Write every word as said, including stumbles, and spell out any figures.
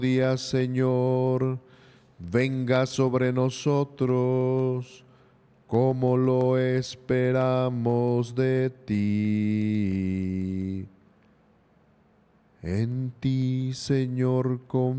día, Señor, venga sobre nosotros, como lo esperamos de ti. En ti, Señor, confiamos.